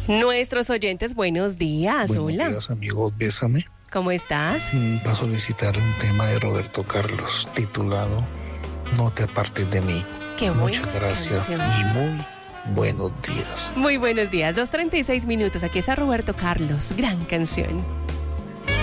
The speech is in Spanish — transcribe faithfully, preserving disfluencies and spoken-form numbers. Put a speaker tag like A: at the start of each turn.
A: Nuestros oyentes, buenos días.
B: Buenos
A: Hola.
B: días, amigos, bésame.
A: ¿Cómo estás?
B: Mm, Va a solicitar un tema de Roberto Carlos titulado No te apartes de mí.
A: Qué buena
B: Muchas gracias
A: canción.
B: y muy buenos días.
A: Muy buenos días. dos treinta y seis minutos. Aquí está Roberto Carlos. Gran canción.